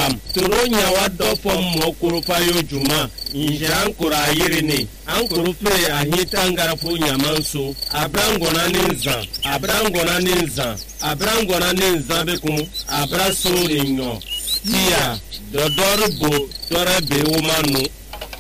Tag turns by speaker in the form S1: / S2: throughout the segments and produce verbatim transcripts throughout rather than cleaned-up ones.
S1: kam toro nyawa do fo mo kuru fayo juma injiran kura yirini an kuru fe ahita ngarafu nyamanso abrangona ninza abrangona ninza abrangona ninza be kum abraso inyo tia dodorbo tore be womanu.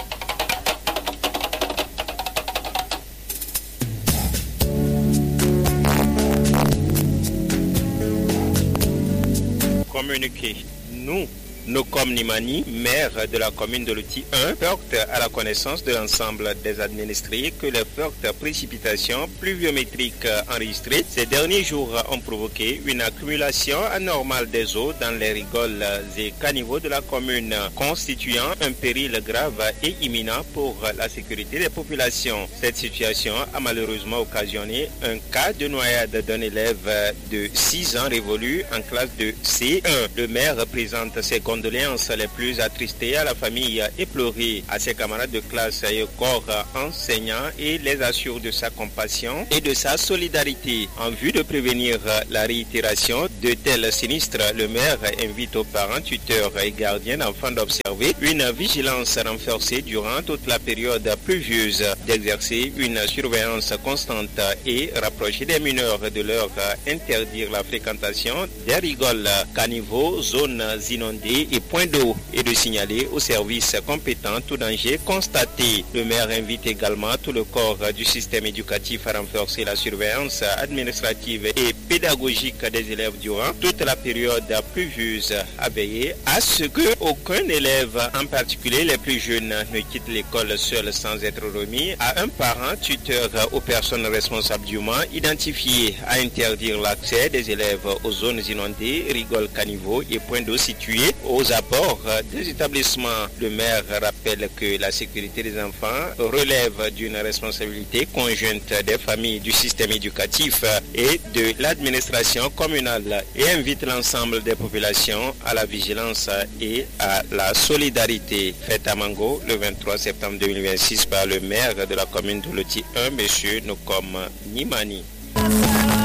S2: Communiquer. Nous, nous comme Nimani, maire de la commune de Loti un, porte à la connaissance de l'ensemble des administrés que les fortes précipitations pluviométriques enregistrées ces derniers jours ont provoqué une accumulation anormale des eaux dans les rigoles et caniveaux de la commune, constituant un péril grave et imminent pour la sécurité des populations. Cette situation a malheureusement occasionné un cas de noyade d'un élève de six ans révolu en classe de C un. Le maire présente ses condoléances les plus attristées à la famille éplorée, à ses camarades de classe et au corps enseignant et les assure de sa compassion et de sa solidarité. En vue de prévenir la réitération de tels sinistres, le maire invite aux parents, tuteurs et gardiens d'enfants d'observer une vigilance renforcée durant toute la période pluvieuse, d'exercer une surveillance constante et rapprocher des mineurs de leur interdire la fréquentation des rigoles, caniveaux, zones inondées et points d'eau et de signaler aux services compétents tout danger constaté. Le maire invite également tout le corps du système éducatif à renforcer la surveillance administrative et pédagogique des élèves durant toute la période pluvieuse, à veiller à ce que aucun élève, en particulier les plus jeunes, ne quitte l'école seul sans être remis à un parent, tuteur ou personne responsable du moment identifié, à interdire l'accès des élèves aux zones inondées, rigoles, caniveaux et points d'eau situés aux abords des établissements. Le maire rappelle que la sécurité des enfants relève d'une responsabilité conjointe des familles, du système éducatif et de l'administration communale et invite l'ensemble des populations à la vigilance et à la solidarité. Fête à Mango le vingt-trois septembre deux mille vingt-six par le maire de la commune de Loti un, M. Nokom Nimani.